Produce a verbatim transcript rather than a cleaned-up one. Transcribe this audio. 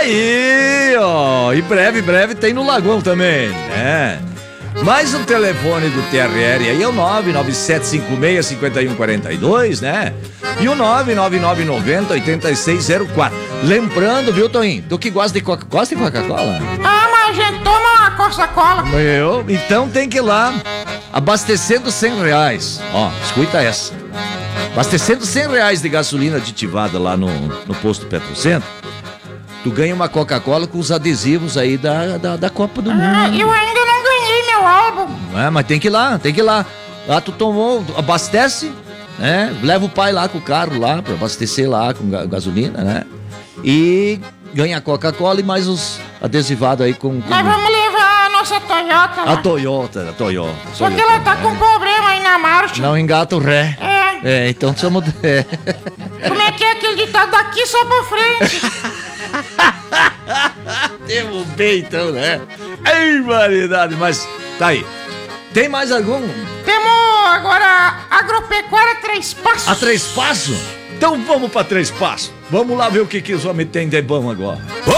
Aí, ó, em breve, breve tem no Lagoão também, né? Mais um telefone do T R R aí é o nove nove sete cinco seis cinco um quatro dois, né? E o nove nove nove nove zero oito seis zero quatro. Lembrando, viu, Toninho? Tu que gosta de Coca- gosta de Coca-Cola? Ah, mas a gente toma uma Coca-Cola. Eu? Então tem que ir lá, abastecendo cem reais. Ó, escuta essa. Abastecendo cem reais de gasolina aditivada lá no, no posto Petrocentro, tu ganha uma Coca-Cola com os adesivos aí da, da, da Copa do Ah, Mundo. eu ainda não ganhei meu álbum. É, mas tem que ir lá, tem que ir lá. Lá tu tomou, abastece, né? Leva o pai lá com o carro lá pra abastecer lá com ga- gasolina, né? E ganha a Coca-Cola e mais os adesivados aí com, com Nós vamos levar a nossa Toyota lá. a Toyota, a Toyota. Só que Toyota, ela tá né? com problema aí na marcha. Não engata o ré. É. É, então somos. É. Como é que é aquele ditado daqui só pra frente? Temos bem então, né? Ei, variedade, mas tá aí. Tem mais algum? Temos agora Agropecuária Três Passos. A Três Passos? Então vamos pra Três Passos. Vamos lá ver o que, que os homens têm de bom agora.